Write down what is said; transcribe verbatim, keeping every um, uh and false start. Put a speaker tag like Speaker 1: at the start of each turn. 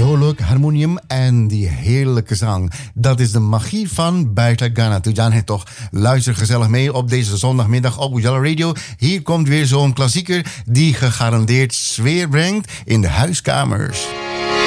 Speaker 1: Dodelijk harmonium en die heerlijke zang. Dat is de magie van Buiten Ghana. Tujan het toch. Luister gezellig mee op deze zondagmiddag op Ujala Radio. Hier komt weer zo'n klassieker die gegarandeerd sfeer brengt in de huiskamers.